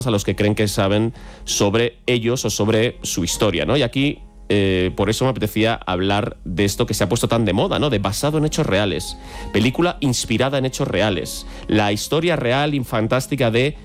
a los que creen que saben sobre ellos o sobre su historia, ¿no? Y aquí, por eso me apetecía hablar de esto que se ha puesto tan de moda, ¿no? De basado en hechos reales. Película inspirada en hechos reales. La historia real y fantástica de